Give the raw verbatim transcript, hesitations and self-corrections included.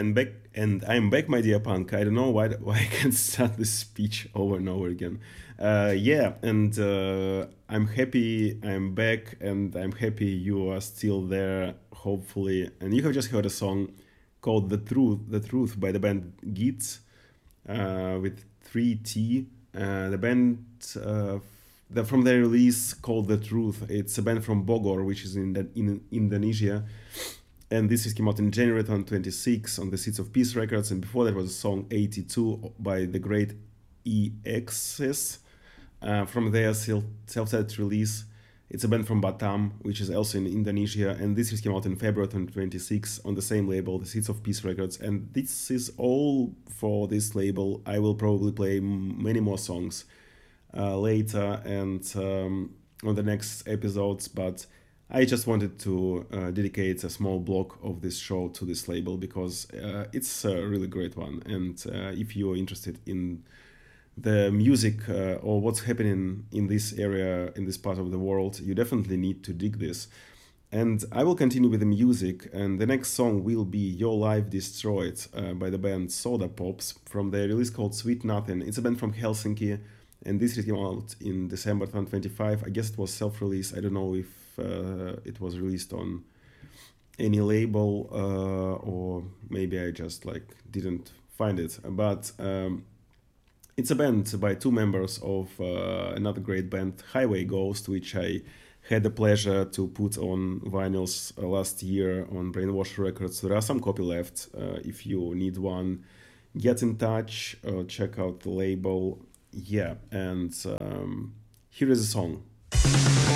and back, and I'm back, my dear punk. I don't know why why I can't start this speech over and over again. Uh, yeah, and uh, I'm happy I'm back, and I'm happy you are still there. Hopefully, and you have just heard a song called "The Truth," "The Truth" by the band Geats, uh, with three T. Uh, the band, uh, the, from their release called "The Truth." It's a band from Bogor, which is in the, in Indonesia, and this is came out in January twenty twenty-six on the Seeds of Peace Records. And before that was a song eighty-two by the great E X S, uh, from their self- self-titled release. It's a band from Batam, which is also in Indonesia, and this came out in February twenty twenty-six on the same label, the Seeds of Peace Records. And this is all for this label. I will probably play m- many more songs uh, later and um, on the next episodes, but I just wanted to uh, dedicate a small block of this show to this label because uh, it's a really great one. And uh, if you're interested in the music uh, or what's happening in this area, in this part of the world, you definitely need to dig this. And I will continue with the music, and the next song will be Your Life Destroyed uh, by the band Soda Pops from their release called Sweet Nothing. It's a band from Helsinki, and this came out in December twenty twenty-five. I guess it was self-release. I don't know if uh, it was released on any label uh, or maybe I just like didn't find it. But um, it's a band by two members of uh, another great band, Highway Ghost, which I had the pleasure to put on vinyls uh, last year on Brainwash Records. There are some copy left. Uh, if you need one, get in touch, uh, check out the label. Yeah, and um, here is a song.